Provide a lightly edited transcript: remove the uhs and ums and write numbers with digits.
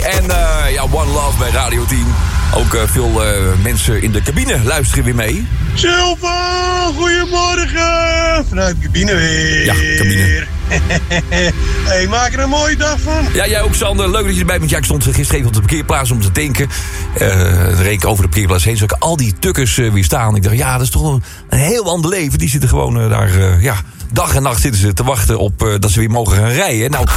En One Love bij Radio 10. Ook veel mensen in de cabine luisteren weer mee. Silva, goedemorgen. Vanuit de cabine weer. Ja, cabine. Hey, maak er een mooie dag van. Ja, jij ook, Sander. Leuk dat je erbij bent. Ja, ik stond gisteren even op de parkeerplaats om te tanken. Dan reed ik over de parkeerplaats heen. Zag ik al die tukkers weer staan. Ik dacht, ja, dat is toch een heel ander leven. Die zitten gewoon daar, dag en nacht zitten ze te wachten op dat ze weer mogen gaan rijden. Nou,